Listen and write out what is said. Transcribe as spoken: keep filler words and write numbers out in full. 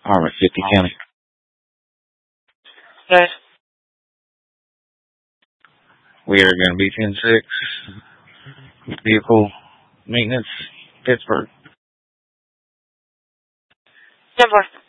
Department fifty County. Okay. We are going to be ten six. Vehicle maintenance, Pittsburgh. ten four.